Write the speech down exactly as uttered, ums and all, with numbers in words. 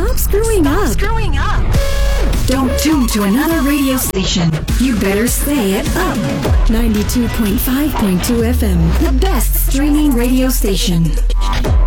Stop screwing Stop up. screwing up. Don't tune to another radio station. You better stay at Up. ninety-two point five point two F M, the best streaming radio station.